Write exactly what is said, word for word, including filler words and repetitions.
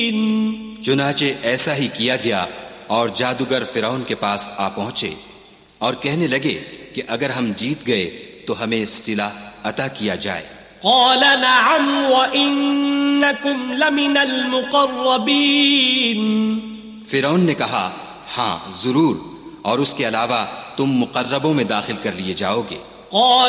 चुनाचे ऐसा ही किया गया और जादूगर फिरौन के पास आ पहुंचे और कहने लगे कि अगर हम जीत गए तो हमें सिला अता किया जाए। क़ाल नअम व इन्नकुम लमिनल मुक़र्रबीन। फिरौन ने कहा, हाँ जरूर, और उसके अलावा तुम मुक़र्रबों में दाखिल कर लिए जाओगे।